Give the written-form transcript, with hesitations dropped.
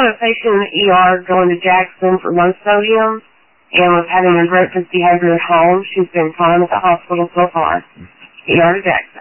a patient in the ER going to Jackson for low sodium and was having a breakfast behavior at home. She's been fine at the hospital so far. ER to Jackson.